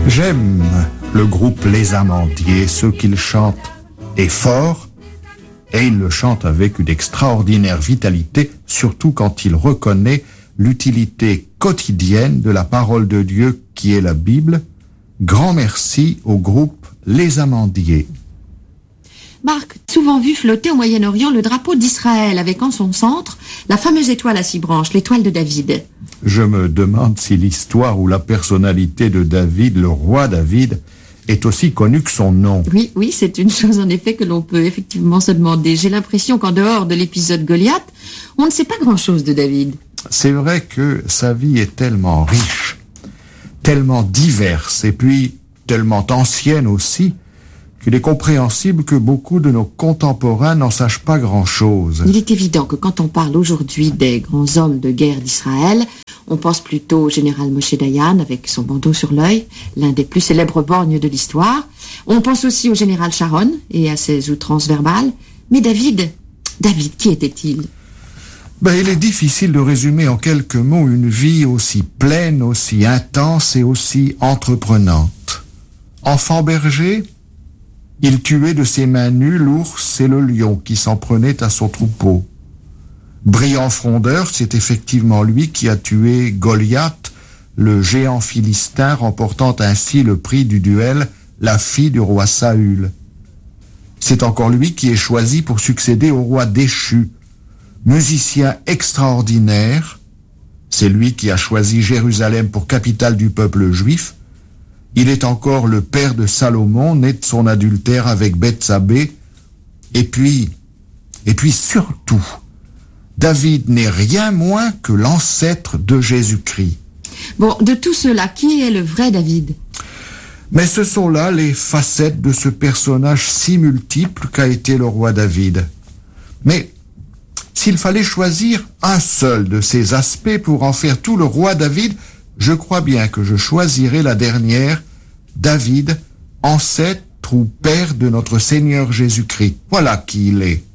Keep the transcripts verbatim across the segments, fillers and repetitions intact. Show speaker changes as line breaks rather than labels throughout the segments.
J'aime le groupe Les Amandiers, ce qu'ils chantent est fort et ils le chantent avec une extraordinaire vitalité, surtout quand il reconnaît l'utilité quotidienne de la parole de Dieu qui est la Bible. Grand merci au groupe Les Amandiers.
Marc, souvent vu flotter au Moyen-Orient le drapeau d'Israël avec en son centre la fameuse étoile à six branches, l'étoile de David.
Je me demande si l'histoire ou la personnalité de David, le roi David, est aussi connue que son nom.
Oui, oui, c'est une chose en effet que l'on peut effectivement se demander. J'ai l'impression qu'en dehors de l'épisode Goliath, on ne sait pas grand-chose de David.
C'est vrai que sa vie est tellement riche, tellement diverse et puis tellement ancienne aussi, qu'il est compréhensible que beaucoup de nos contemporains n'en sachent pas grand-chose.
Il est évident que quand on parle aujourd'hui des grands hommes de guerre d'Israël, on pense plutôt au général Moshe Dayan avec son bandeau sur l'œil, l'un des plus célèbres borgnes de l'histoire. On pense aussi au général Sharon et à ses outrances verbales. Mais David, David, qui était-il ?
Ben, il est difficile de résumer en quelques mots une vie aussi pleine, aussi intense et aussi entreprenante. Enfant berger, il tuait de ses mains nues l'ours et le lion qui s'en prenaient à son troupeau. Brillant frondeur, c'est effectivement lui qui a tué Goliath, le géant philistin, remportant ainsi le prix du duel, la fille du roi Saül. C'est encore lui qui est choisi pour succéder au roi déchu. Musicien extraordinaire, c'est lui qui a choisi Jérusalem pour capitale du peuple juif. Il est encore le père de Salomon, né de son adultère avec Bethsabée. Et puis, et puis surtout, David n'est rien moins que l'ancêtre de Jésus-Christ.
Bon, de tout cela, qui est le vrai David ?
Mais ce sont là les facettes de ce personnage si multiple qu'a été le roi David. Mais s'il fallait choisir un seul de ces aspects pour en faire tout le roi David, je crois bien que je choisirai la dernière, David, ancêtre ou père de notre Seigneur Jésus-Christ. Voilà qui il est.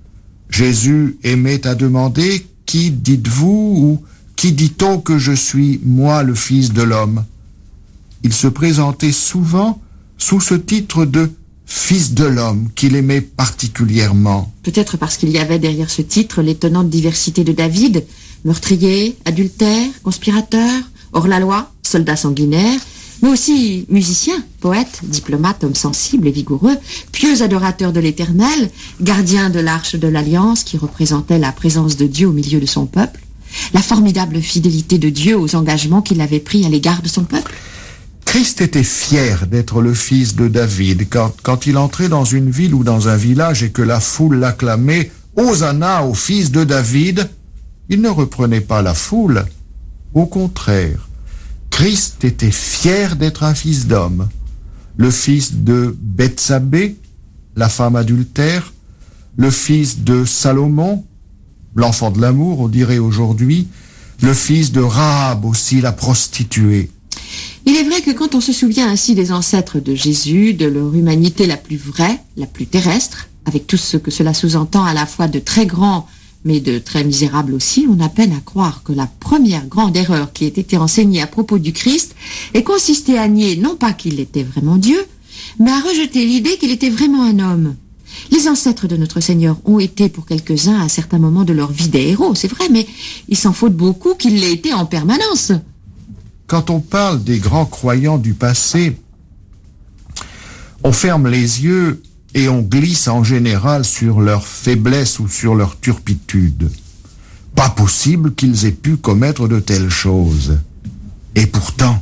Jésus aimait à demander « Qui dites-vous » ou « Qui dit-on que je suis, moi, le Fils de l'homme » Il se présentait souvent sous ce titre de « Fils de l'homme » qu'il aimait particulièrement.
Peut-être parce qu'il y avait derrière ce titre l'étonnante diversité de David, meurtrier, adultère, conspirateur, hors-la-loi, soldat sanguinaire, mais aussi musicien, poète, diplomate, homme sensible et vigoureux, pieux adorateur de l'Éternel, gardien de l'arche de l'Alliance qui représentait la présence de Dieu au milieu de son peuple, la formidable fidélité de Dieu aux engagements qu'il avait pris à l'égard de son peuple.
Christ était fier d'être le fils de David quand, quand il entrait dans une ville ou dans un village et que la foule l'acclamait « Hosanna au fils de David », il ne reprenait pas la foule. Au contraire, Christ était fier d'être un fils d'homme, le fils de Bethsabée, la femme adultère, le fils de Salomon, l'enfant de l'amour, on dirait aujourd'hui, le fils de Rahab aussi, la prostituée.
Il est vrai que quand on se souvient ainsi des ancêtres de Jésus, de leur humanité la plus vraie, la plus terrestre, avec tout ce que cela sous-entend à la fois de très grand mais de très misérable aussi, on a peine à croire que la première grande erreur qui ait été enseignée à propos du Christ ait consisté à nier non pas qu'il était vraiment Dieu, mais à rejeter l'idée qu'il était vraiment un homme. Les ancêtres de notre Seigneur ont été pour quelques-uns à un certain moment de leur vie des héros, c'est vrai, mais il s'en faut de beaucoup qu'ils l'aient été en permanence.
Quand on parle des grands croyants du passé, on ferme les yeux et on glisse en général sur leur faiblesse ou sur leur turpitude. Pas possible qu'ils aient pu commettre de telles choses. Et pourtant,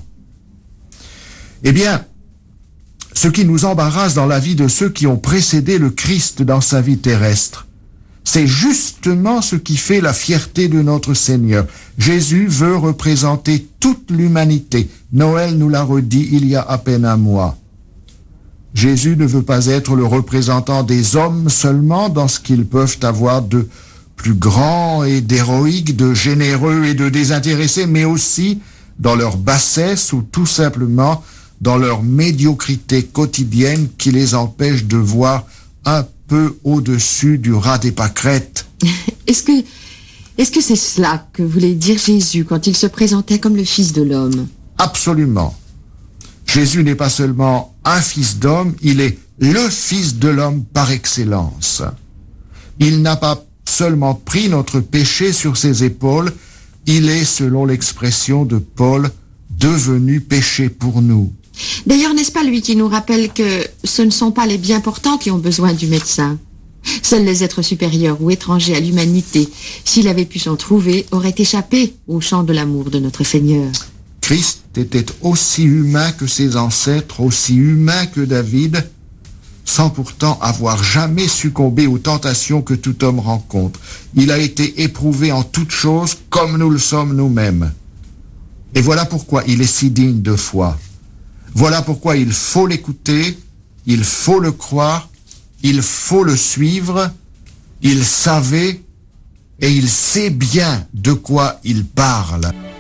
eh bien, ce qui nous embarrasse dans la vie de ceux qui ont précédé le Christ dans sa vie terrestre, c'est justement ce qui fait la fierté de notre Seigneur. Jésus veut représenter toute l'humanité. Noël nous l'a redit il y a à peine un mois. Jésus ne veut pas être le représentant des hommes seulement dans ce qu'ils peuvent avoir de plus grand et d'héroïque, de généreux et de désintéressé, mais aussi dans leur bassesse ou tout simplement dans leur médiocrité quotidienne qui les empêche de voir un peu au-dessus du rat des pâquerettes.
Est-ce que, est-ce que c'est cela que voulait dire Jésus quand il se présentait comme le Fils de l'homme ?
Absolument. Jésus n'est pas seulement un fils d'homme, il est le fils de l'homme par excellence. Il n'a pas seulement pris notre péché sur ses épaules, il est, selon l'expression de Paul, devenu péché pour nous.
D'ailleurs, n'est-ce pas lui qui nous rappelle que ce ne sont pas les bien portants qui ont besoin du médecin? Seuls les êtres supérieurs ou étrangers à l'humanité, s'il avait pu s'en trouver, auraient échappé au champ de l'amour de notre Seigneur.
Christ était aussi humain que ses ancêtres, aussi humain que David, sans pourtant avoir jamais succombé aux tentations que tout homme rencontre. Il a été éprouvé en toutes choses comme nous le sommes nous-mêmes. Et voilà pourquoi il est si digne de foi. Voilà pourquoi il faut l'écouter, il faut le croire, il faut le suivre. Il savait et il sait bien de quoi il parle.